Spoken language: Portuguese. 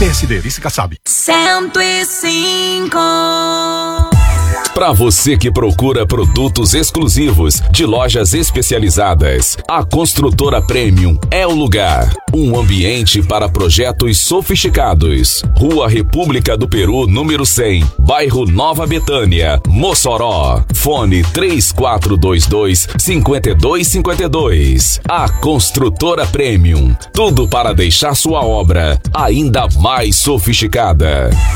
PSD, vice Kassab. 105. Para você que procura produtos exclusivos de lojas especializadas, a Construtora Premium é o lugar. Um ambiente para projetos sofisticados. Rua República do Peru, número 100, bairro Nova Betânia, Mossoró. Fone 3422-5252. A Construtora Premium. Tudo para deixar sua obra ainda mais sofisticada.